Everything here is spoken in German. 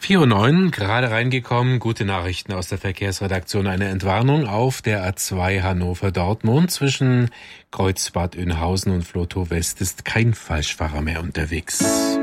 4:09 Uhr, gerade reingekommen. Gute Nachrichten aus der Verkehrsredaktion. Eine Entwarnung auf der A2 Hannover-Dortmund. Zwischen Kreuz Bad Oeynhausen und Vlotho West ist kein Falschfahrer mehr unterwegs.